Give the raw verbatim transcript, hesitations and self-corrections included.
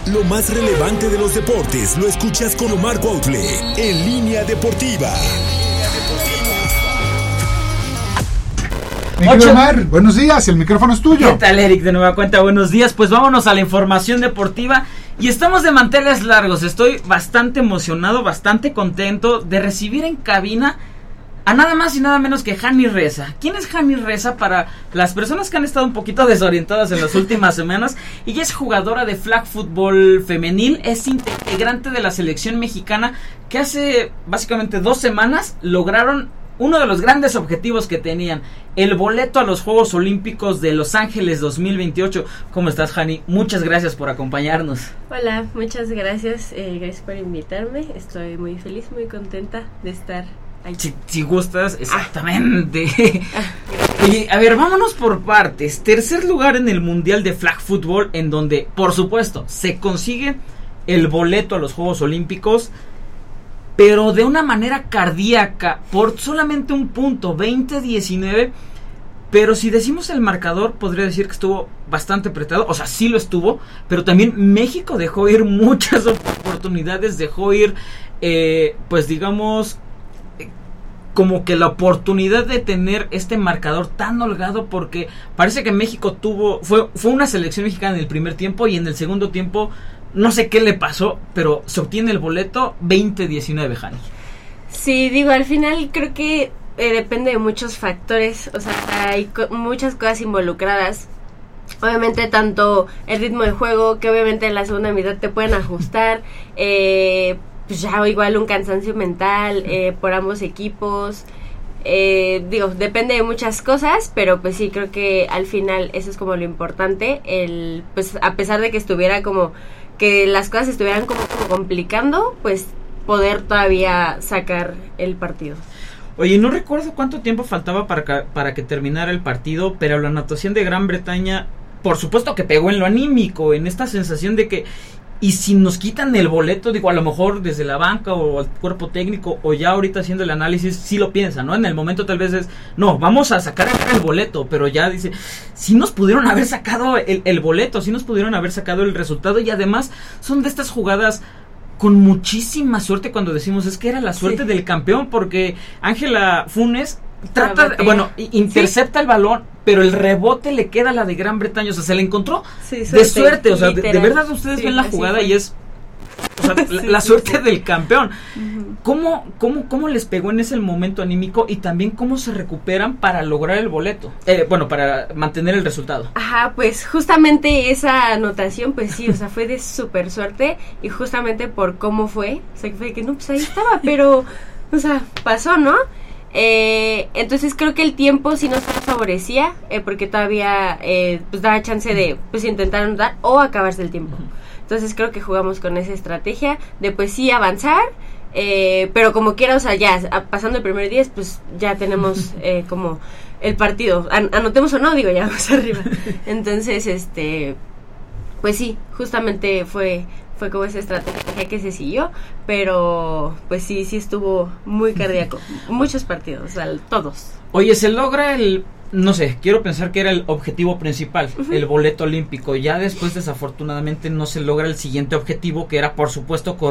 Lo más relevante de los deportes lo escuchas con Omar Cuautle en Línea Deportiva. Mi querido Omar, buenos días, el micrófono es tuyo. ¿Qué tal, Eric? De nueva cuenta, buenos días. Pues vámonos a la información deportiva y estamos de manteles largos. Estoy bastante emocionado, bastante contento de recibir en cabina a nada más y nada menos que Hanny Reza. ¿Quién es Hanny Reza? Para las personas que han estado un poquito desorientadas en las últimas semanas, ella es jugadora de flag football femenil, es integrante de la selección mexicana que hace básicamente dos semanas lograron uno de los grandes objetivos que tenían, el boleto a los Juegos Olímpicos de Los Ángeles dos mil veintiocho. ¿Cómo estás, Hanny? Muchas gracias por acompañarnos. Hola, muchas gracias, eh, gracias por invitarme. Estoy muy feliz, muy contenta de estar ahí. Si, si gustas, exactamente. Ah. Oye, a ver, vámonos por partes. Tercer lugar en el Mundial de Flag Football, en donde, por supuesto, se consigue el boleto a los Juegos Olímpicos, pero de una manera cardíaca, por solamente un punto, veinte diecinueve. Pero si decimos el marcador, podría decir que estuvo bastante apretado. O sea, sí lo estuvo, pero también México dejó ir muchas oportunidades, dejó ir, eh, pues digamos, eh, como que la oportunidad de tener este marcador tan holgado, porque parece que México tuvo, fue, fue una selección mexicana en el primer tiempo y en el segundo tiempo no sé qué le pasó, pero se obtiene el boleto veinte diecinueve, Hanny. Sí, digo, al final creo que eh, depende de muchos factores, o sea, hay co- muchas cosas involucradas. Obviamente tanto el ritmo de juego, que obviamente en la segunda mitad te pueden ajustar, eh, pues ya igual un cansancio mental eh, por ambos equipos. Eh, digo, depende de muchas cosas, pero pues sí, creo que al final eso es como lo importante, el pues a pesar de que estuviera como que las cosas estuvieran como, como complicando, pues poder todavía sacar el partido. Oye, no recuerdo cuánto tiempo faltaba para que, para que terminara el partido, pero la anotación de Gran Bretaña, por supuesto que pegó en lo anímico, en esta sensación de que, y si nos quitan el boleto, digo, a lo mejor desde la banca o el cuerpo técnico, o ya ahorita haciendo el análisis, sí lo piensan, ¿no? En el momento tal vez es, no, vamos a sacar el boleto, pero ya dice, sí nos pudieron haber sacado el, el boleto, sí nos pudieron haber sacado el resultado, y además son de estas jugadas con muchísima suerte. Cuando decimos es que era la suerte sí. del campeón, porque Ángela Funes trata, de, bueno, intercepta sí. el balón, pero el rebote le queda a la de Gran Bretaña, o sea, se le encontró sí, suerte, de suerte, o sea, de, de verdad ustedes sí, ven la jugada y es, o sea, sí, la, la suerte sí. del campeón. Uh-huh. ¿Cómo, cómo, ¿Cómo les pegó en ese momento anímico y también cómo se recuperan para lograr el boleto? Eh, bueno, para mantener el resultado. Ajá, pues justamente esa anotación, pues sí, o sea, fue de súper suerte y justamente por cómo fue, o sea, fue que no, pues ahí estaba, pero, o sea, pasó, ¿no? Eh, entonces creo que el tiempo sí nos favorecía, eh, porque todavía eh, pues daba chance de pues intentar anotar o acabarse el tiempo. Entonces creo que jugamos con esa estrategia de pues sí avanzar, eh, pero como quiera, o sea, ya pasando el primer diez, pues ya tenemos eh, como el partido, An- anotemos o no, digo, ya vamos arriba. Entonces, este, pues sí, justamente fue fue como esa estrategia que se siguió, pero pues sí, sí estuvo muy cardíaco, muchos partidos, o sea, todos. Oye, se logra el, no sé, quiero pensar que era el objetivo principal, uh-huh. el boleto olímpico. Ya después, desafortunadamente, no se logra el siguiente objetivo, que era, por supuesto,